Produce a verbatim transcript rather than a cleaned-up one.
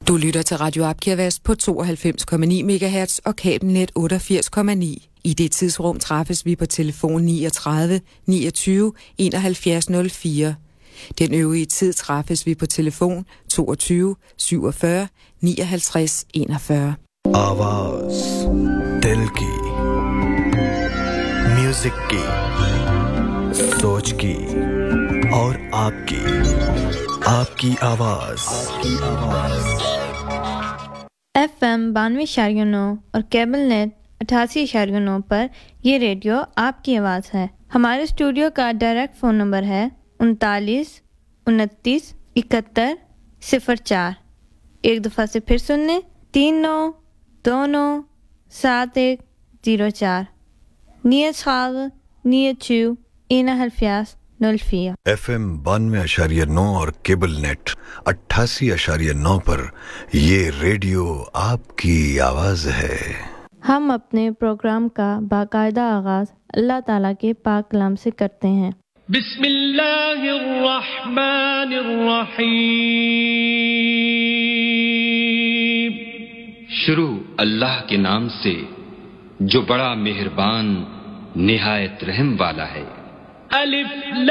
Du lytter til Radio Abkirvas på tooghalvfems komma ni megahertz og kabelnet otteogfirs komma ni. I det tidsrum træffes vi på telefon niogtredive niogtyve enoghalvfjerds nul fire. Den øvrige tid træffes vi på telefon toogtyve syvogfyrre nioghalvtreds enogfyrre. आवाज दिल की, music की, सोच की और आपकी आपकी आवाज एफ एम बानवे इशारिया नौ और केबल नेट अठासी इशारिया नौ पर ये रेडियो आपकी आवाज़ है। हमारे स्टूडियो का डायरेक्ट फ़ोन नंबर है उनतालीस उनतीस इकहत्तर सिफर चार। एक दफ़ा से फिर सुन लें, तीन नौ दो नौ सात एक ज़ीरो चार। नियत खाग नियत चू इना हल्फियास नल्फिया। एफएम बानवे अशारिया नौ और केबल नेट अट्ठासी अशारिया नौ पर ये रेडियो आपकी आवाज़ है। हम अपने प्रोग्राम का बाकायदा आगाज़ अल्लाह ताला के पाक कलाम से करते हैं। बिस्मिल्लाहिर्रहमानिर्रहीम। शुरू अल्लाह के नाम से जो बड़ा मेहरबान निहायत रहम वाला है। अलिफ